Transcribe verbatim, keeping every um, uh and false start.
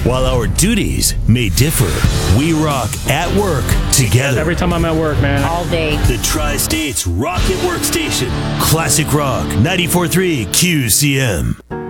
While our duties may differ, we rock at work together. Every time I'm at work, man. All day. The Tri-States Rocket Workstation. Classic Rock ninety-four point three Q C M.